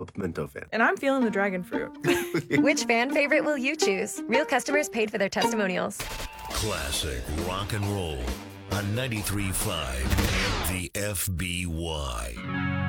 pimento fan. And I'm feeling the dragon fruit. Which fan favorite will you choose? Real customers paid for their testimonials. Classic rock and roll on 93.5 The FBY.